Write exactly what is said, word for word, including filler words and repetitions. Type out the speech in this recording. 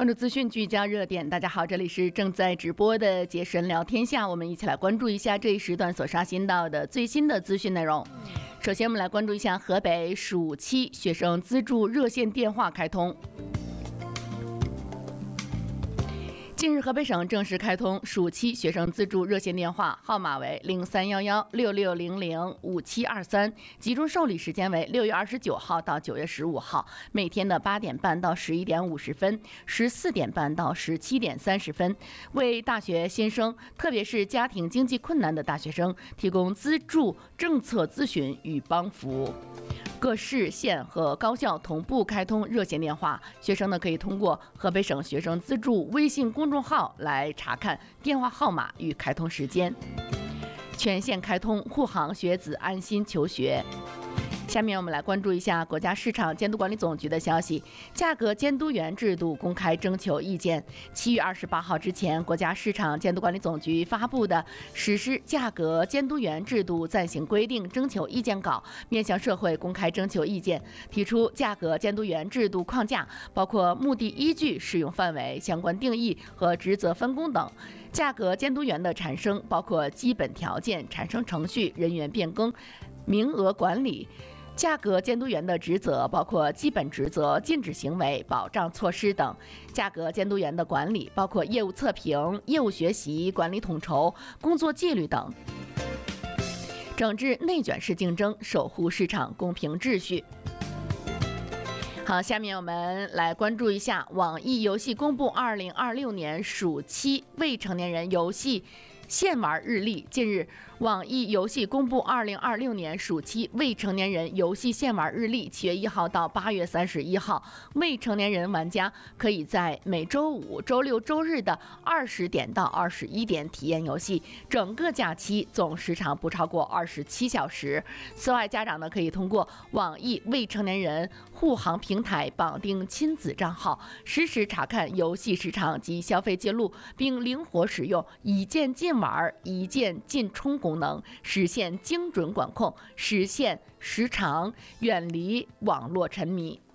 关注资讯，聚焦热点。大家好，这里是正在直播的杰神聊天下，我们一起来关注一下这一时段所刷新到的最新的资讯内容。首先，我们来关注一下河北暑期学生资助热线电话开通。近日，河北省正式开通暑期学生资助热线电话，号码为零三幺幺六六零零五七二三，集中受理时间为六月二十九号到九月十五号，每天的八点半到十一点五十分，十四点半到十七点三十分，为大学新生，特别是家庭经济困难的大学生提供资助政策咨询与帮扶。各市县和高校同步开通热线电话，学生呢可以通过河北省学生资助微信公众号来查看电话号码与开通时间。全县开通护航学子安心求学。下面我们来关注一下国家市场监督管理总局的消息，价格监督员制度公开征求意见。七月二十八号之前，国家市场监督管理总局发布的实施价格监督员制度暂行规定征求意见稿，面向社会公开征求意见，提出价格监督员制度框架，包括目的、依据、适用范围、相关定义和职责分工等。价格监督员的产生包括基本条件、产生程序、人员变更、名额管理。价格监督员的职责包括基本职责、禁止行为、保障措施等。价格监督员的管理包括业务测评、业务学习、管理统筹、工作纪律等。整治内卷式竞争，守护市场公平秩序。好，下面我们来关注一下网易游戏公布二零二六年暑期未成年人游戏限玩日历。近日，网易游戏公布二零二六年暑期未成年人游戏限玩日历，七月一号到八月三十一号，未成年人玩家可以在每周五、周六、周日的二十点到二十一点体验游戏，整个假期总时长不超过二十七小时。此外，家长呢可以通过网易未成年人护航平台绑定亲子账号，实时查看游戏时长及消费记录，并灵活使用一键禁玩、一键禁充功能，实现精准管控，实现时长，远离网络沉迷。